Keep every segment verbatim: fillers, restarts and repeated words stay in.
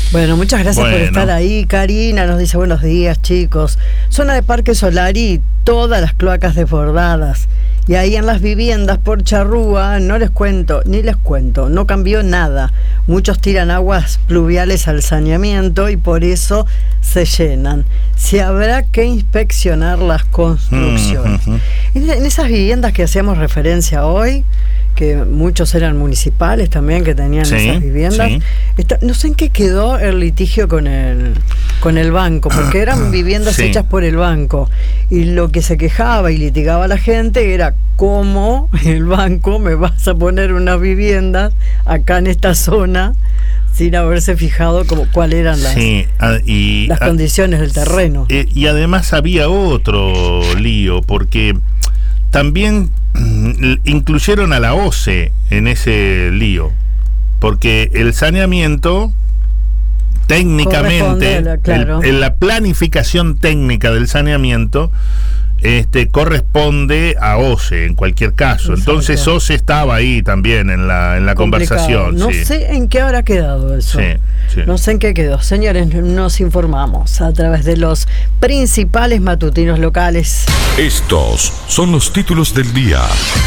Bueno, muchas gracias bueno. por estar ahí. Karina nos dice buenos días, chicos. Zona de Parque Solari, todas las cloacas desbordadas. Y ahí en las viviendas por Charrúa, no les cuento, ni les cuento, no cambió nada. Muchos tiran aguas pluviales al saneamiento y por eso se llenan. Se habrá que inspeccionar las construcciones. Mm, uh-huh. en, en esas viviendas que hacíamos referencia hoy, que muchos eran municipales también que tenían sí, esas viviendas. Sí. Está, no sé en qué quedó el litigio con el con el banco, porque eran viviendas sí. hechas por el banco. Y lo que se quejaba y litigaba la gente era cómo el banco me vas a poner unas viviendas acá en esta zona sin haberse fijado como cuáles eran las, sí, y, las condiciones del terreno. Eh, y además había otro lío, porque también incluyeron a la O C E en ese lío, porque el saneamiento técnicamente, la, claro. el, en la planificación técnica del saneamiento este corresponde a O C E en cualquier caso. Exacto. Entonces O C E estaba ahí también en la en la complicado. Conversación. No sí. sé en qué habrá quedado eso. Sí, sí. No sé en qué quedó. Señores, nos informamos a través de los principales matutinos locales. Estos son los títulos del día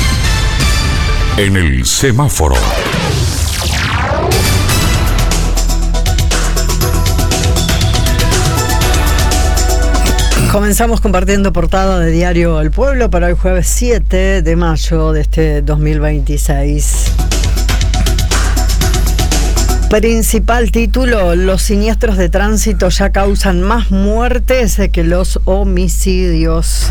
en el semáforo. Comenzamos compartiendo portada de Diario El Pueblo para el jueves siete de mayo de este dos mil veintiséis. Principal título: los siniestros de tránsito ya causan más muertes que los homicidios.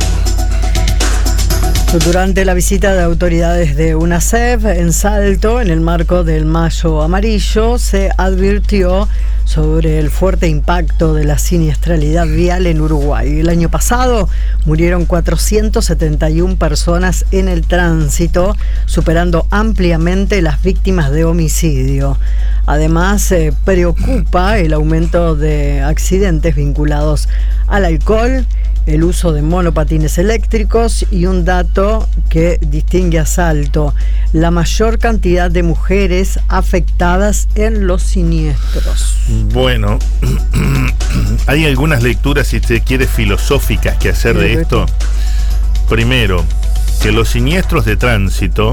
Durante la visita de autoridades de UNACEF en Salto, en el marco del Mayo Amarillo, se advirtió sobre el fuerte impacto de la siniestralidad vial en Uruguay. El año pasado murieron cuatrocientas setenta y una personas en el tránsito, superando ampliamente las víctimas de homicidio. Además, eh, preocupa el aumento de accidentes vinculados al alcohol, el uso de monopatines eléctricos y un dato que distingue a Salto: la mayor cantidad de mujeres afectadas en los siniestros. Bueno, hay algunas lecturas, si se quiere, filosóficas que hacer de esto. Primero, que los siniestros de tránsito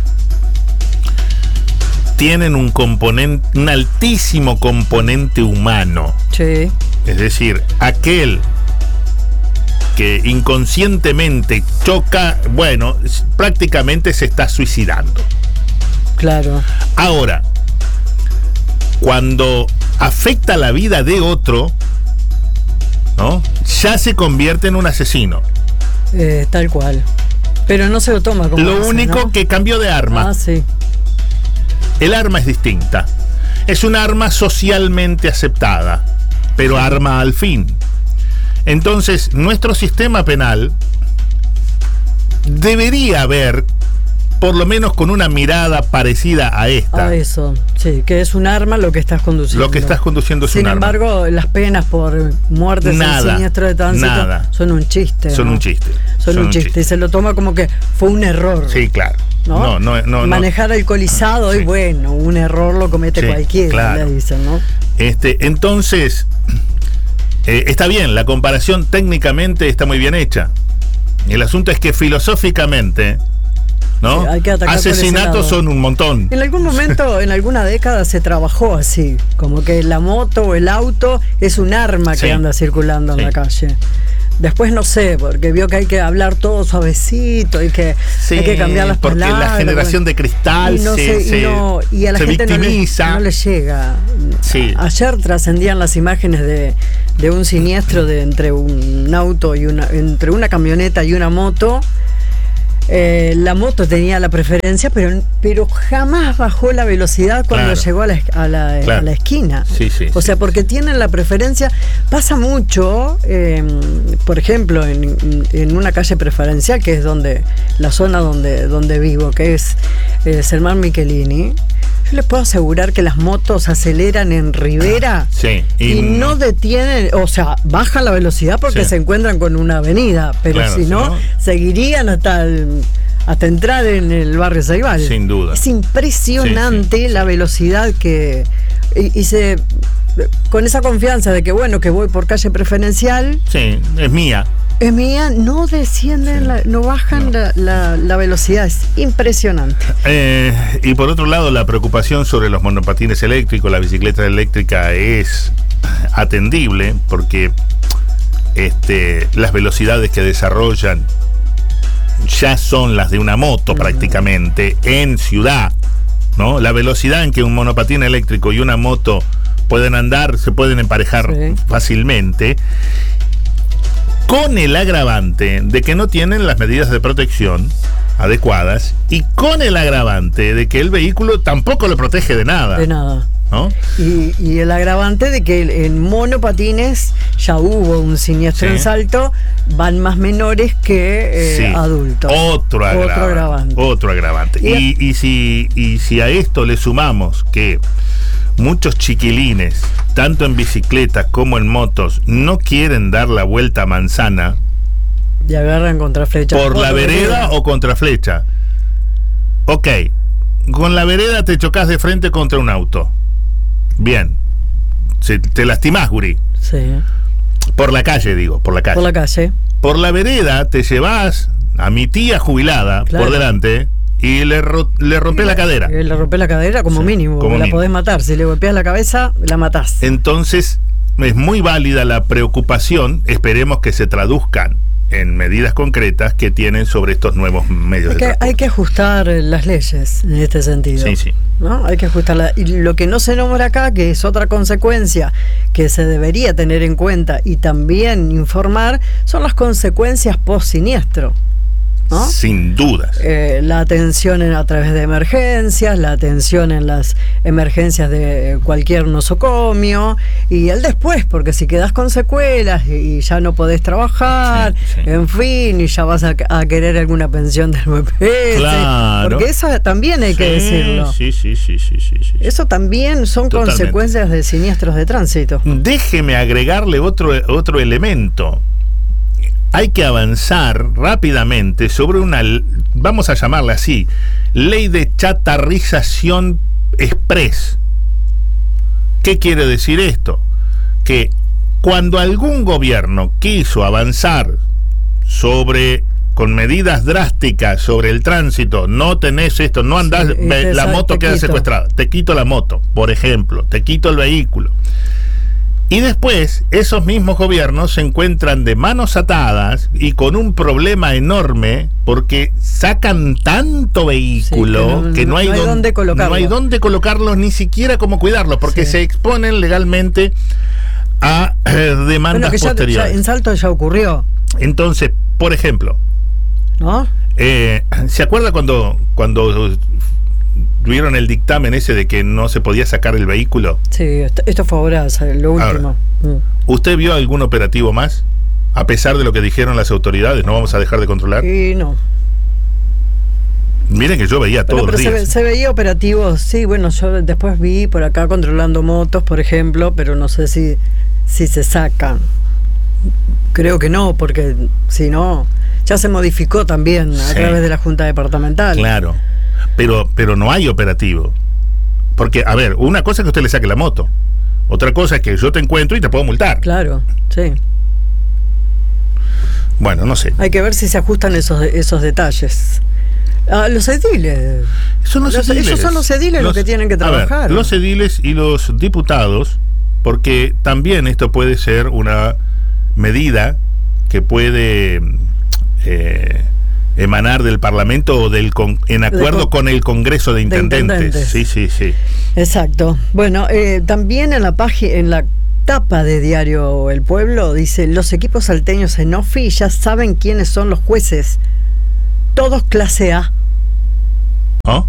tienen un componente, un altísimo componente humano. Sí. Es decir, aquel que inconscientemente choca, bueno, prácticamente se está suicidando. Claro. Ahora, cuando afecta la vida de otro, ¿no?, ya se convierte en un asesino. Eh, tal cual. Pero no se lo toma como Lo ese, único ¿no? que cambió de arma. Ah, sí. El arma es distinta. Es un arma socialmente aceptada, pero sí. arma al fin. Entonces, nuestro sistema penal debería haber, por lo menos con una mirada parecida a esta. A eso, sí, que es un arma lo que estás conduciendo. Lo que estás conduciendo es Sin un arma. Sin embargo, las penas por muertes en siniestro de tránsito nada. son un chiste. Son ¿no? un chiste. Son, son un chiste. chiste. Y se lo toma como que fue un error. Sí, claro. ¿No? No, no, no, Manejar no. alcoholizado sí. y bueno, un error lo comete sí, cualquiera, claro. le dicen, ¿no? Este, entonces, eh, está bien, la comparación técnicamente está muy bien hecha. El asunto es que filosóficamente, ¿no? Sí, hay que atacar asesinatos son un montón. En algún momento, en alguna década se trabajó así, como que la moto o el auto es un arma sí. que anda circulando en sí. la calle. Después no sé, porque vio que hay que hablar todo suavecito, hay que, sí, hay que cambiar las porque palabras. Porque la generación de cristal y no se, se, se, y no, y a la se gente victimiza. No le, no le llega. Sí. Ayer trascendían las imágenes de, de un siniestro de entre un auto y una, entre una camioneta y una moto. Eh, la moto tenía la preferencia, pero, pero jamás bajó la velocidad cuando claro. llegó a la, a la, claro. a la esquina. Sí, sí, o sea, sí, porque sí. tienen la preferencia. Pasa mucho, eh, por ejemplo, en, en una calle preferencial, que es donde la zona donde, donde vivo, que es eh, Selmán Michelini. Yo les puedo asegurar que las motos aceleran en Rivera sí, y, y no detienen, o sea, bajan la velocidad porque sí. se encuentran con una avenida, pero claro, si, no, si no, seguirían hasta el, hasta entrar en el barrio Ceibal. Sin duda. Es impresionante sí, sí, la sí. velocidad que... Y, y se con esa confianza de que, bueno, que voy por calle preferencial. Sí, es mía. Es mía, no descienden, sí. la, no bajan no. La, la, la velocidad, es impresionante. Eh, y por otro lado, la preocupación sobre los monopatines eléctricos, la bicicleta eléctrica es atendible porque este, las velocidades que desarrollan ya son las de una moto, uh-huh, prácticamente en ciudad, ¿no? La velocidad en que un monopatín eléctrico y una moto pueden andar, se pueden emparejar, sí, fácilmente, con el agravante de que no tienen las medidas de protección adecuadas y con el agravante de que el vehículo tampoco le protege de nada. De nada. ¿No? Y, y el agravante de que en monopatines ya hubo un siniestro, sí, en Salto, van más menores que eh, sí, adultos. Otro agravante. Otro agravante. Otro agravante. Y, y, y, si, y si a esto le sumamos que muchos chiquilines, tanto en bicicletas como en motos, no quieren dar la vuelta a manzana. Y agarran contra flecha. Por la vereda o contra flecha. Ok, con la vereda te chocas de frente contra un auto. Bien. Se, te lastimás, gurí. Sí. Por la calle, digo, por la calle. Por la calle. Por la vereda te llevas a mi tía jubilada, claro, por delante, y le, ro- le rompés la cadera. Le rompés la cadera como, sí, mínimo, como la mínimo. Podés matar. Si le golpeas la cabeza, la matás. Entonces, es muy válida la preocupación. Esperemos que se traduzcan en medidas concretas que tienen sobre estos nuevos medios hay de que, transporte. Hay que ajustar las leyes en este sentido. Sí, sí. ¿No? Hay que ajustarla. Y lo que no se nombra acá, que es otra consecuencia que se debería tener en cuenta y también informar, son las consecuencias post-siniestro, ¿no? Sin dudas. Eh, la atención en, a través de emergencias, la atención en las emergencias de cualquier nosocomio y el después, porque si quedas con secuelas y, y ya no podés trabajar, sí, sí, en fin, y ya vas a, a querer alguna pensión del M P S, claro, porque eso también hay, sí, que decirlo. Sí, sí, sí, sí, sí, sí. Eso también son, totalmente, consecuencias de siniestros de tránsito. Déjeme agregarle otro, otro elemento. Hay que avanzar rápidamente sobre una, vamos a llamarla así, ley de chatarrización express. ¿Qué quiere decir esto? Que cuando algún gobierno quiso avanzar sobre, con medidas drásticas sobre el tránsito, no tenés esto, no andás, sí, ve, la moto queda quito. secuestrada, te quito la moto, por ejemplo, te quito el vehículo. Y después, esos mismos gobiernos se encuentran de manos atadas y con un problema enorme porque sacan tanto vehículo, sí, que, no, que no, hay, no hay don, dónde colocarlo. No hay dónde colocarlos, ni siquiera cómo cuidarlos, porque sí, se exponen legalmente a eh, demandas bueno, que posteriores. Ya, ya en Salto ya ocurrió. Entonces, por ejemplo, ¿no? Eh, ¿se acuerda cuando cuando tuvieron el dictamen ese de que no se podía sacar el vehículo? Sí, esto, esto fue ahora, lo último. Ahora, mm. ¿usted vio algún operativo más? A pesar de lo que dijeron las autoridades, ¿no vamos a dejar de controlar? Y no. Miren que yo veía todos pero los días. Se, se veía operativos, sí, bueno, yo después vi por acá controlando motos, por ejemplo, pero no sé si, si se sacan. Creo que no, porque si no, ya se modificó también a sí, través de la Junta Departamental. Claro. Pero, pero no hay operativo. Porque, a ver, una cosa es que usted le saque la moto. Otra cosa es que yo te encuentro y te puedo multar. Claro, sí. Bueno, no sé. Hay que ver si se ajustan esos, esos detalles. Ah, los ediles. Son los, los ediles. Ellos son los ediles los, los que tienen que trabajar. A ver, los ediles y los diputados, porque también esto puede ser una medida que puede... Eh, emanar del Parlamento o del con, en acuerdo con, con el Congreso de Intendentes. de Intendentes. Sí, sí, sí. Exacto. Bueno, eh, también en la página, en la tapa de Diario El Pueblo dice: los equipos salteños en OFI ya saben quiénes son los jueces. Todos clase A. ¿Oh?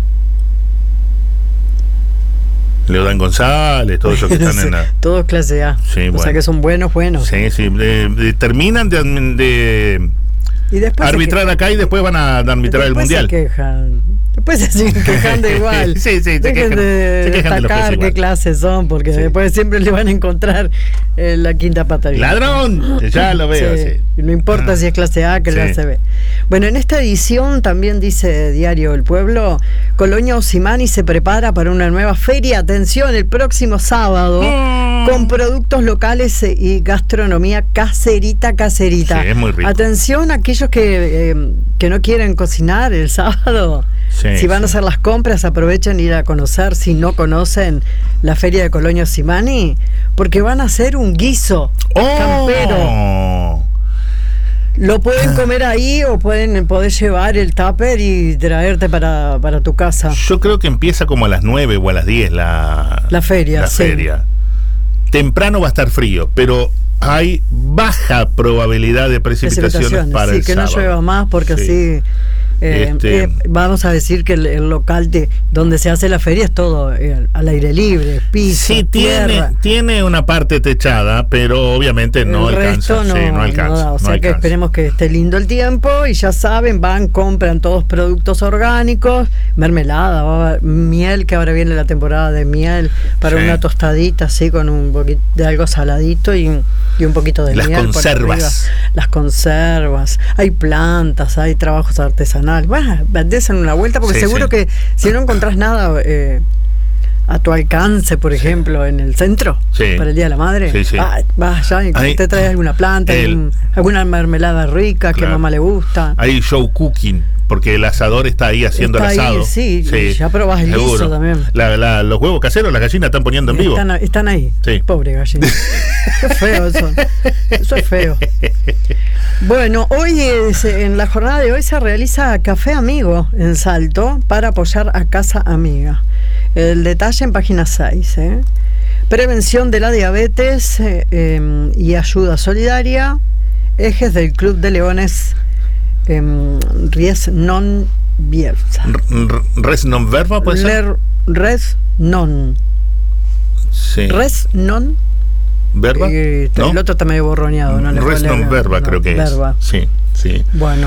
Leodan González, todos esos que están sí, en la... Todos clase A. Sí, o bueno. sea que son buenos, buenos. Sí, sí. De, de, terminan de... de y después arbitrar acá y después van a arbitrar el mundial. Se quejan. Después se siguen quejando igual. Sí, sí, se Dejen quejan, de se quejan destacar de qué clases son, porque sí, después siempre le van a encontrar eh, la quinta pata. ¡Ladrón! Ya lo veo. Sí. Sí. No importa ah. si es clase A, que sí, clase B. Bueno, en esta edición también dice Diario El Pueblo: Colonia Osimani se prepara para una nueva feria. Atención, el próximo sábado. Mm. con productos locales y gastronomía caserita, caserita. Sí, es muy rico. Atención a aquellos que, eh, que no quieren cocinar el sábado. Sí, si van sí. a hacer las compras, aprovechen ir a conocer, si no conocen, la feria de Colonia Simani, porque van a hacer un guiso oh. campero. Lo pueden comer ahí o pueden poder llevar el tupper y traerte para, para tu casa. Yo creo que empieza como a las nueve o a las diez la, la feria. La sí. feria. Temprano va a estar frío, pero hay baja probabilidad de precipitaciones, precipitaciones para sí, el que sábado. no llueva más porque sí. así... Eh, este, eh, vamos a decir que el, el local de, donde se hace la feria es todo eh, al aire libre, piso, sí, tiene, tiene una parte techada, pero obviamente no el alcanza, resto no, sí, no alcanza. No da, o no sea alcanza. que esperemos que esté lindo el tiempo y ya saben, van, compran todos productos orgánicos, mermelada, va, miel, que ahora viene la temporada de miel, para sí. una tostadita así con un poquito de algo saladito y, y un poquito de Las miel. Las conservas. Las conservas, hay plantas, hay trabajos artesanales. Bueno, des en una vuelta porque sí, seguro sí. que si no encontrás nada eh, a tu alcance, por ejemplo, en el centro sí. para el Día de la Madre, sí, sí. vas va allá y Ahí, te traes alguna planta, el, algún, alguna mermelada rica claro. que a mamá le gusta. Hay show cooking, porque el asador está ahí haciendo está el asado. Ahí, sí, sí, ya probás el seguro. guiso también. La, la, los huevos caseros, las gallinas están poniendo en vivo. Están, están ahí. Sí. Pobre gallina. Es feo eso. Eso es feo. Bueno, hoy es, en la jornada de hoy se realiza Café Amigo en Salto para apoyar a Casa Amiga. El detalle en página seis. ¿eh? Prevención de la diabetes eh, eh, y ayuda solidaria. Ejes del Club de Leones. Eh, res non versa. ¿Res non verba puede ser? Res non. Sí. Res non verba. Eh, ¿no? El otro está medio borroneado. ¿no? Res non verba, no, creo que verba. es. Sí, sí. Bueno.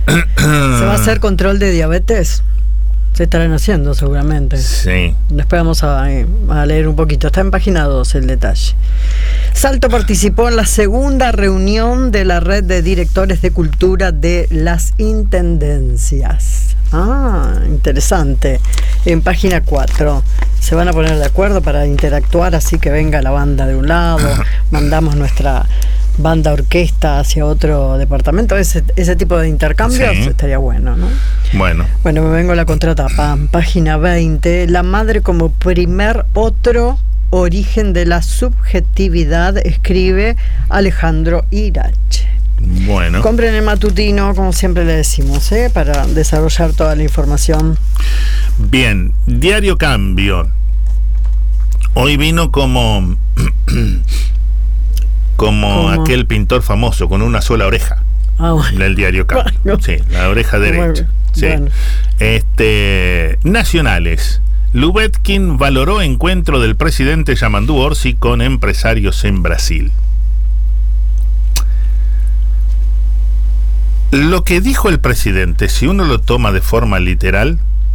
¿Se va a hacer control de diabetes? Se estarán haciendo seguramente. Sí. Después vamos a, a leer un poquito. Está en página dos el detalle. Salto participó en la segunda reunión de la red de directores de cultura de las intendencias. Ah, interesante. En página cuatro. Se van a poner de acuerdo para interactuar, así que venga la banda de un lado, mandamos nuestra banda orquesta hacia otro departamento. Ese, ese tipo de intercambios sí. estaría bueno, ¿no? Bueno. Bueno, me vengo a la contratapa. Página veinte. La madre como primer otro origen de la subjetividad, escribe Alejandro Irache. Bueno. Compren el matutino, como siempre le decimos, ¿eh? para desarrollar toda la información. Bien, Diario Cambio. Hoy vino como como ¿Cómo? aquel pintor famoso con una sola oreja. Ah, bueno. Del Diario Cambio. Bueno. Sí, la oreja derecha. Sí. Bueno. Este, nacionales. Lubetkin valoró encuentro del presidente Yamandu Orsi con empresarios en Brasil. Lo que dijo el presidente, si uno lo toma de forma literal,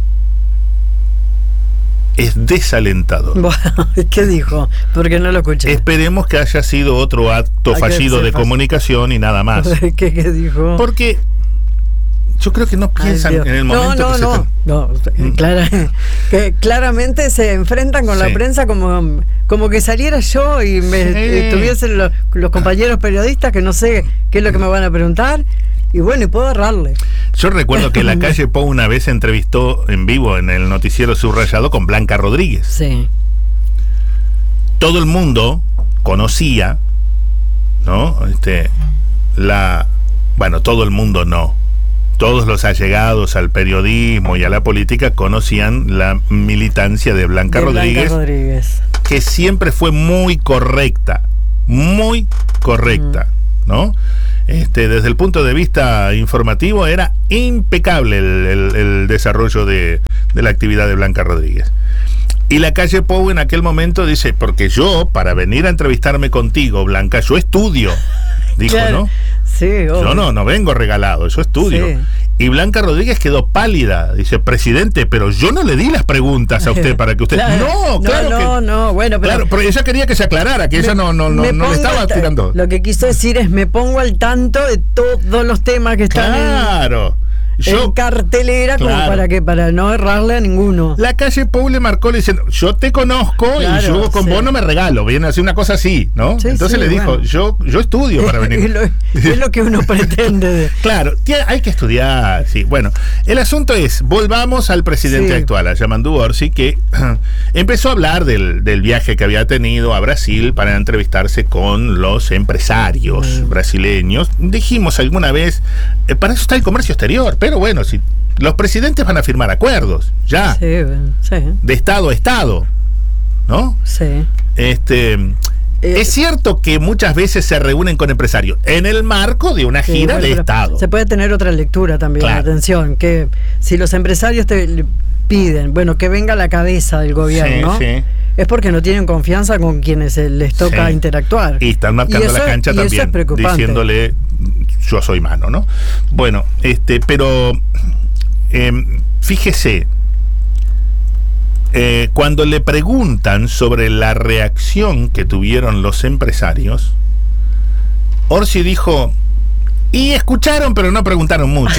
es desalentador. Bueno, ¿qué dijo? Porque no lo escuché. Esperemos que haya sido otro acto Hay fallido de comunicación y nada más. ¿Qué, qué dijo? Porque yo creo que no piensan Ay, en el momento no, no, que no, se no, no clara, que claramente se enfrentan con sí. la prensa como, como que saliera yo y me sí. estuviesen los, los compañeros periodistas que no sé qué es lo que me van a preguntar. Y bueno, y puedo agarrarle. Yo recuerdo que la calle Pou una vez entrevistó en vivo en el noticiero Subrayado con Blanca Rodríguez. Sí. Todo el mundo conocía, ¿no? Este, la, bueno, todo el mundo no. Todos los allegados al periodismo y a la política conocían la militancia de Blanca, de Rodríguez, Blanca Rodríguez, que siempre fue muy correcta, muy correcta, mm. ¿no? Este, desde el punto de vista informativo era impecable el, el, el desarrollo de, de la actividad de Blanca Rodríguez. Y la calle Pou en aquel momento dice, porque yo, para venir a entrevistarme contigo, Blanca, yo estudio, dijo, claro. ¿no? Sí, obvio. Yo no, no vengo regalado, yo estudio. Sí. Y Blanca Rodríguez quedó pálida, dice, presidente, pero yo no le di las preguntas a usted para que usted... Claro. No, claro no, que... no, no, bueno, pero... Claro, pero ella quería que se aclarara, que me, ella no, no, no, no le estaba tirando... Lo que quiso decir es, me pongo al tanto de todos los temas que están Claro. en... yo, en cartelera, claro, como para que para no errarle a ninguno. La calle Pou le marcó le diciendo, yo te conozco, claro, y yo con sí. vos no me regalo, viene a hacer una cosa así, ¿no? Sí, Entonces sí, le dijo, bueno. yo yo estudio para venir. Es lo, es lo que uno pretende. Claro, hay que estudiar, sí. Bueno, el asunto es, volvamos al presidente sí. actual, a Yamandu Orsi, que empezó a hablar del, del viaje que había tenido a Brasil para entrevistarse con los empresarios sí. brasileños. Dijimos alguna vez, eh, para eso está el comercio exterior, pero bueno, si los presidentes van a firmar acuerdos, ya, sí, sí. de Estado a Estado, ¿no? Sí. Este, eh, es cierto que muchas veces se reúnen con empresarios en el marco de una gira sí, bueno, de Estado. Se puede tener otra lectura también, claro. Atención, que si los empresarios te piden, bueno, que venga la cabeza del gobierno, sí, sí. es porque no tienen confianza con quienes les toca sí. interactuar. Y están marcando la cancha es, también, diciéndole yo soy mano, ¿no? Bueno, este, pero eh, fíjese, eh, cuando le preguntan sobre la reacción que tuvieron los empresarios, Orsi dijo, y escucharon pero no preguntaron mucho.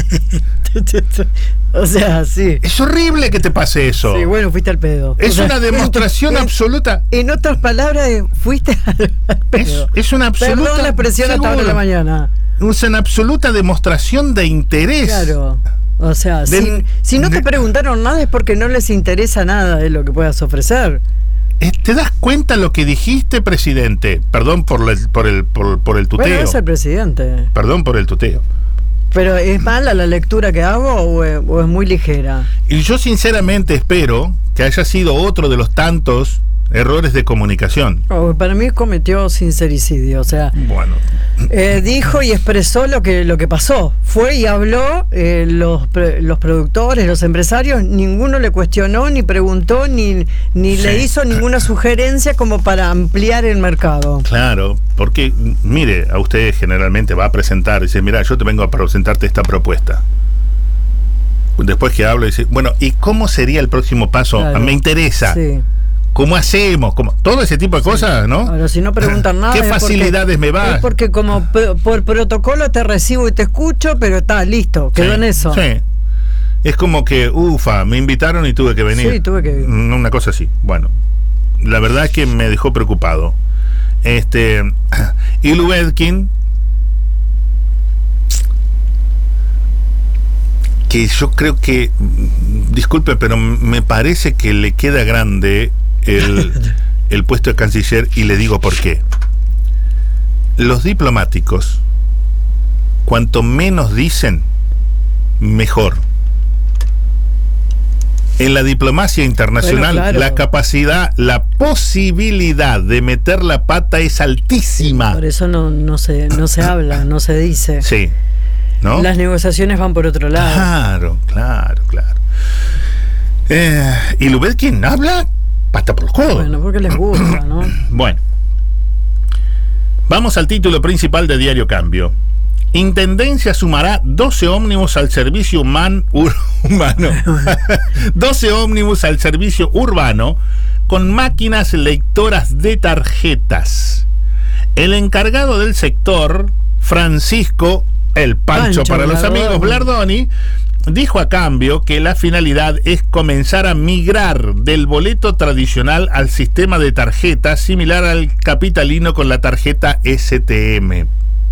O sea, sí. Es horrible que te pase eso. Sí, bueno, fuiste al pedo. Es o una sea, demostración en, absoluta. En otras palabras, fuiste al pedo. Es, es una absoluta. Perdón la expresión hasta ahora de la mañana. Es una absoluta demostración de interés. Claro. O sea, de, si, si no te de, preguntaron nada es porque no les interesa nada de lo que puedas ofrecer. ¿Te das cuenta lo que dijiste, presidente? Perdón por el, por el, por, por el tuteo. Bueno, es el presidente. Perdón por el tuteo. ¿Pero es mala la lectura que hago o es, o es muy ligera? Y yo sinceramente espero que haya sido otro de los tantos errores de comunicación. Oh, para mí cometió sincericidio, o sea, bueno. eh, dijo y expresó lo que lo que pasó. Fue y habló, eh, los, los productores, los empresarios, ninguno le cuestionó, ni preguntó, ni, ni sí. le hizo ninguna sugerencia como para ampliar el mercado. Claro, porque, mire, a usted generalmente va a presentar, dice, mira, yo te vengo a presentarte esta propuesta. Después que hablo, dice, bueno, ¿y cómo sería el próximo paso? Claro. Me interesa. Sí. ¿Cómo hacemos? ¿Cómo? Todo ese tipo de sí. cosas, ¿no? Ahora, si no preguntan nada. ¿Qué facilidades porque, me va? Es porque como p- por protocolo te recibo y te escucho, pero está listo, quedó sí, en eso. Sí. Es como que, ufa, me invitaron y tuve que venir. Sí, tuve que venir. Una cosa así. Bueno, la verdad es que me dejó preocupado. Este, y Lubetkin, que yo creo que, disculpe, pero me parece que le queda grande el, el puesto de canciller, y le digo por qué. Los diplomáticos, cuanto menos dicen, mejor. En la diplomacia internacional, bueno, claro, la capacidad, la posibilidad de meter la pata es altísima. Por eso no, no se, no se habla, no se dice. Sí. ¿No? Las negociaciones van por otro lado. Claro, claro, claro. Eh, ¿Y Lubetkin habla? Pata por los codos. Bueno, porque les gusta, ¿no? Bueno. Vamos al título principal de Diario Cambio. Intendencia sumará doce ómnibus al servicio man, ur, humano. doce ómnibus al servicio urbano con máquinas lectoras de tarjetas. El encargado del sector, Francisco El Pancho, Pancho para los Blardoni. amigos Blardoni, dijo a Cambio que la finalidad es comenzar a migrar del boleto tradicional al sistema de tarjetas similar al capitalino con la tarjeta S T M.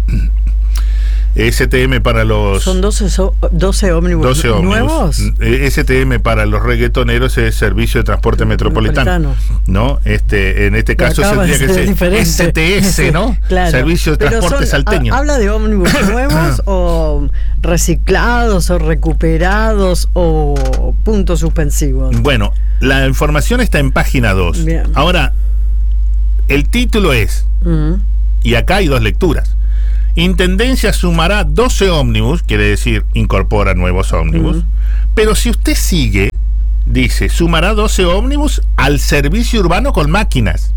S T M para los... ¿Son doce, doce ómnibus doce nuevos? S T M para los reggaetoneros es Servicio de Transporte Metropolitano. Metropolitano. ¿No? Este, en este caso tendría que ser diferente. S T S, ¿no? Claro. Servicio de Pero Transporte son, Salteño. ¿Habla de ómnibus nuevos o reciclados o recuperados o puntos suspensivos? Bueno, la información está en página dos. Bien. Ahora, el título es, uh-huh. y acá hay dos lecturas. Intendencia sumará doce ómnibus, quiere decir incorpora nuevos ómnibus, uh-huh. pero si usted sigue, dice, sumará doce ómnibus al servicio urbano con máquinas.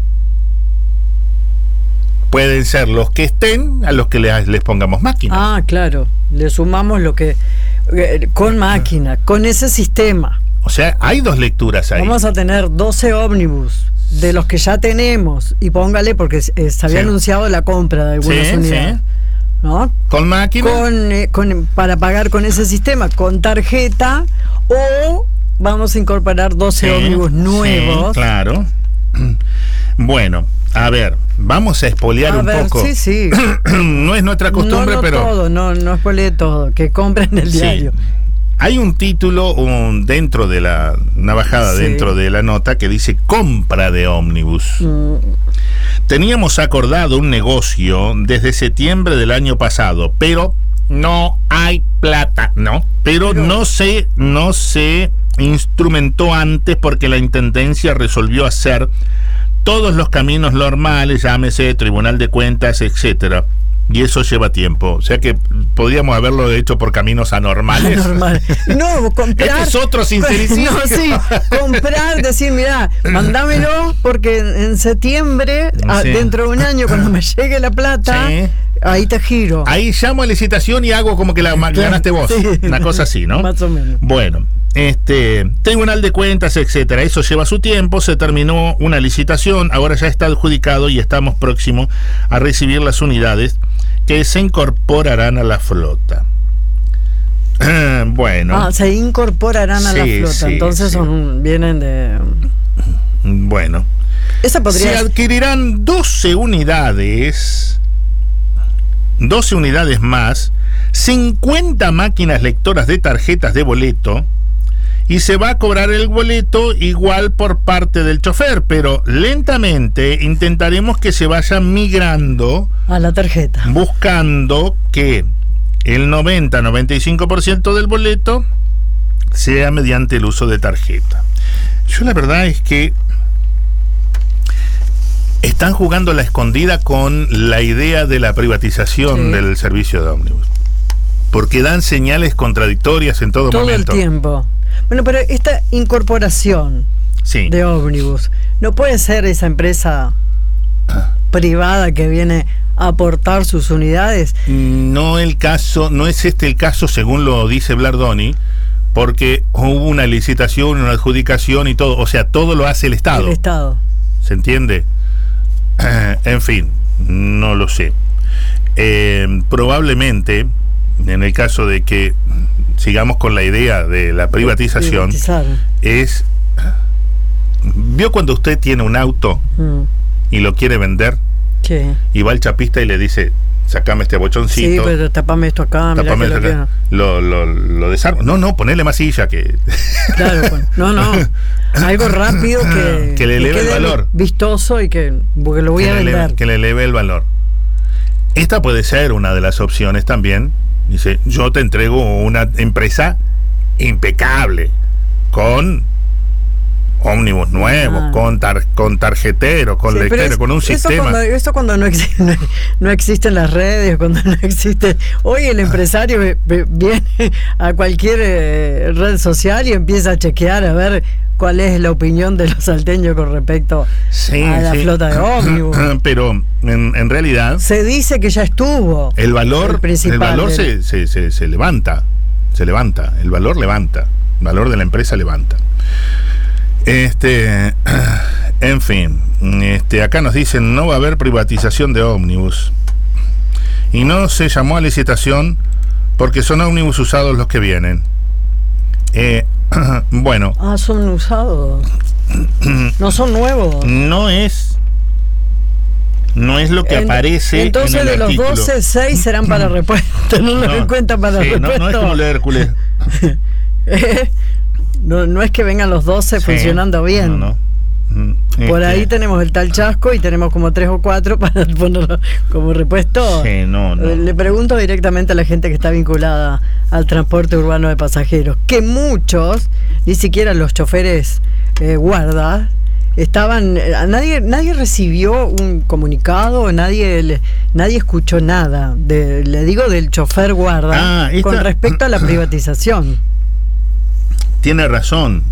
Pueden ser los que estén a los que les, les pongamos máquinas. Ah, claro, le sumamos lo que eh, con máquina, con ese sistema. O sea, hay dos lecturas ahí. Vamos a tener doce ómnibus de los que ya tenemos, y póngale, porque eh, se había sí. anunciado la compra de algunas sí, unidades. Sí. ¿no? ¿Con máquina? Con, eh, con, para pagar con ese sistema, con tarjeta, o vamos a incorporar doce sí, ómnibus nuevos. Sí, claro. Bueno, a ver, vamos a espolear a un ver, poco. Sí, sí. No es nuestra costumbre, no, no pero... todo, no, no espolee todo, que compren el sí. diario. Hay un título un, dentro de la... una bajada sí. dentro de la nota que dice compra de ómnibus. Mm. Teníamos acordado un negocio desde septiembre del año pasado, pero no hay plata, ¿no? Pero, pero... no se, no se instrumentó antes porque la Intendencia resolvió hacer todos los caminos normales, llámese Tribunal de Cuentas, etcétera. Y eso lleva tiempo. O sea que podríamos haberlo hecho por caminos anormales. Anormal. No, comprar. Este es otro sincericidio. No, sí. Comprar, decir, mirá, mandámelo porque en, en septiembre, sí. a, dentro de un año, cuando me llegue la plata, sí. ahí te giro. Ahí llamo a licitación y hago como que la claro, ganaste vos. Sí. Una cosa así, ¿no? Más o menos. Bueno. Este, Tribunal de Cuentas, etcétera. Eso lleva su tiempo, se terminó una licitación, ahora ya está adjudicado y estamos próximos a recibir las unidades que se incorporarán a la flota. Bueno. Ah, se incorporarán a sí, la flota, sí, entonces sí. son vienen de... Bueno. Esa podría... Se adquirirán doce unidades, doce unidades más, cincuenta máquinas lectoras de tarjetas de boleto, y se va a cobrar el boleto igual por parte del chofer, pero lentamente intentaremos que se vaya migrando a la tarjeta, buscando que el noventa a noventa y cinco por ciento del boleto sea mediante el uso de tarjeta. Yo la verdad es que están jugando la escondida con la idea de la privatización sí. del servicio de ómnibus, porque dan señales contradictorias en todo, todo momento. Todo el tiempo. Bueno, pero esta incorporación sí. de ómnibus, ¿no puede ser esa empresa ah. privada que viene a aportar sus unidades? No el caso, no es este el caso según lo dice Blardoni, porque hubo una licitación, una adjudicación y todo, o sea, todo lo hace el Estado. El Estado. ¿Se entiende? Eh, en fin, no lo sé. Eh, probablemente, en el caso de que sigamos con la idea de la privatización, Privatizar. es... ¿Vio cuando usted tiene un auto mm. y lo quiere vender? Sí. Y va al chapista y le dice, sacame este bochoncito. Sí, pero tapame esto acá. Tapame esto acá. Lo, lo, lo desarmo. No, no, ponele más silla que... Claro, bueno. no, no. Algo rápido que... Que le eleve el valor. Vistoso y que... Porque lo voy que a vender. Eleve, que le eleve el valor. Esta puede ser una de las opciones también. Dice, yo te entrego una empresa impecable, con ómnibus nuevos, ah. con tar, con tarjetero, con sí, lectero, con un eso sistema. Cuando, eso cuando no, exi no, no existen las redes, cuando no existe. Hoy el empresario viene a cualquier eh, red social y empieza a chequear a ver cuál es la opinión de los salteños con respecto sí, a la sí. flota de ómnibus. Pero en, en realidad se dice que ya estuvo. El valor, el, el valor se, se, se, se levanta, se levanta, el valor levanta, el valor de la empresa levanta. Este, en fin, este, acá nos dicen no va a haber privatización de ómnibus y no se llamó a licitación porque son ómnibus usados los que vienen. Eh, bueno. Ah, son usados. No son nuevos. No es. No es lo que en, aparece. Entonces en el de los artículo. doce, seis serán para repuesto. No lo den cuenta para sí, repuesto. No, no es como lo de Hércules. No, no es que vengan los doce sí, funcionando bien. No, no. Por este... ahí tenemos el tal chasco y tenemos como tres o cuatro para ponerlo como repuesto. Sí, no, no. Le pregunto directamente a la gente que está vinculada al transporte urbano de pasajeros, que muchos, ni siquiera los choferes eh, guardas, estaban, nadie nadie recibió un comunicado, nadie le, nadie escuchó nada, de, le digo del chofer guarda, ah, esta... con respecto a la privatización. Tiene razón.